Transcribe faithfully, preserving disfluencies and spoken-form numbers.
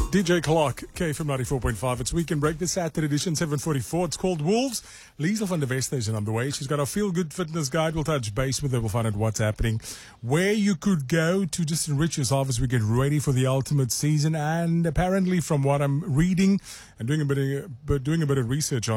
D J Clark, K F M ninety-four point five. It's Weekend Break, the Saturday edition, seven forty-four. It's called Wolves. Liesel van der Wester is on the way. She's got a feel-good fitness guide. We'll touch base with her. We'll find out what's happening, where you could go to just enrich yourself as we get ready for the ultimate season. And apparently, from what I'm reading and doing a bit of, doing a bit of research on,